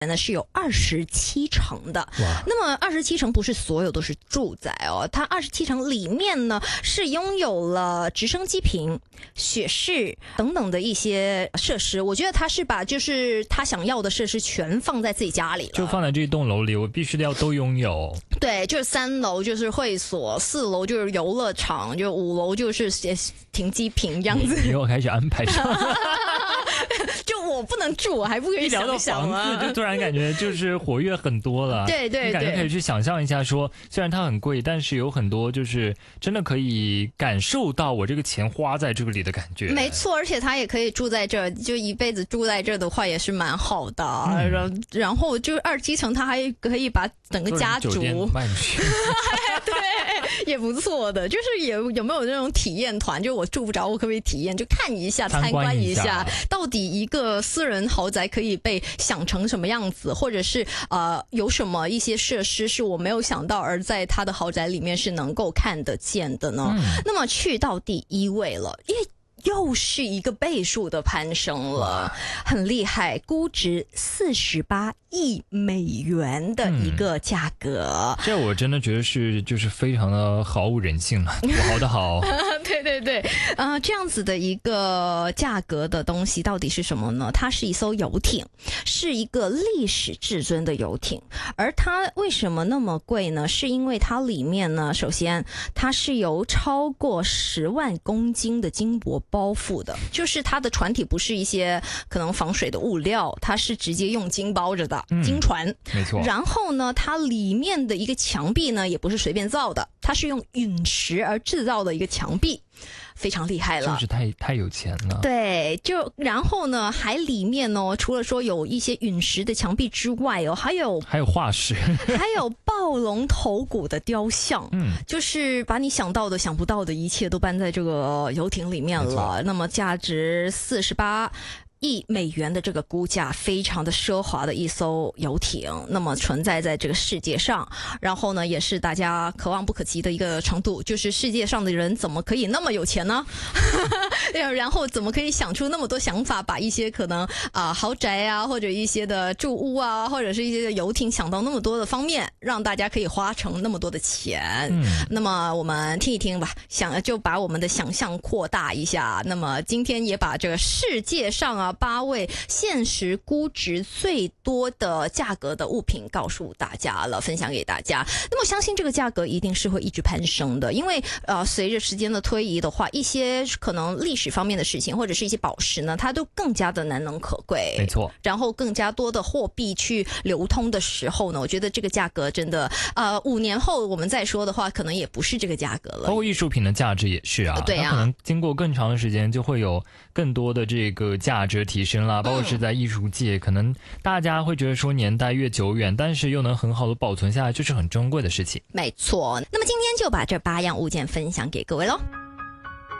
呢是有27层的。那么27层不是所有都是住宅哦，它27层里面呢是拥有了直升机坪、雪室等等的一些设施。我觉得他是把就是他想要的设施全放在自己家里了， 就放在这栋楼里，我必须要都拥有。 对，就是3楼就是会所，4楼就是游乐场，就5楼就是停机坪这样子。 你又开始安排上就我不能住，我还不可以想象一聊到房子，就突然感觉就是活跃很多了。 对对对， 你感觉可以去想象一下说，虽然它很贵，但是有很多就是真的可以感受到我这个钱花在这里的感觉。 没错，而且他也可以住在这，就一辈子住在这的话也是蛮好的。然后就27层，他还可以把整个家族对，也不错的。就是有没有那种体验团？就我住不着，我可不可以体验？就看一下、参观一下，到底一个私人豪宅可以被想成什么样子，或者是有什么一些设施是我没有想到，而在他的豪宅里面是能够看得见的呢？那么去到第1位了，因为又是一个倍数的攀升了，很厉害，估值48亿美元的一个价格。 这我真的觉得是就是非常的毫无人性了，土豪的好。 对对对，这样子的一个价格的东西到底是什么呢？它是一艘游艇，是一个历史至尊的游艇。而它为什么那么贵呢？是因为它里面呢，首先它是由超过10万公斤的金箔包覆的，就是它的船体不是一些可能防水的物料，它是直接用金包着的，金船。 没错。 然后呢，它里面的一个墙壁呢，也不是随便造的，它是用陨石而制造的一个墙壁。非常厉害了， 就是太有钱了。 对，就然后呢，还里面呢，除了说有一些陨石的墙壁之外哦，还有化石， 还有暴龙头骨的雕像，就是把你想到的、想不到的一切都搬在这个游艇里面了。那么价值48亿美元的这个估价，非常的奢华的一艘游艇，那么存在在这个世界上，然后呢，也是大家可望不可及的一个程度，就是世界上的人怎么可以那么有钱呢？然后怎么可以想出那么多想法，把一些可能豪宅啊，或者一些的住屋啊，或者是一些的游艇，想到那么多的方面，让大家可以花成那么多的钱。那么我们听一听吧，就把我们的想象扩大一下。那么今天也把这个世界上8位现实估值最多的价格的物品告诉大家了，分享给大家。那么相信这个价格一定是会一直攀升的，因为随着时间的推移的话，一些可能历史方面的事情或者是一些宝石呢，它都更加的难能可贵。 没错。 然后更加多的货币去流通的时候呢，我觉得这个价格真的5年后我们再说的话，可能也不是这个价格了。 包括艺术品的价值也是啊， 对啊， 它可能经过更长的时间就会有更多的这个价值提升啦，包括是在艺术界，可能大家会觉得说年代越久远，但是又能很好的保存下来，就是很珍贵的事情。 没错。那么今天就把这8样物件分享给各位咯。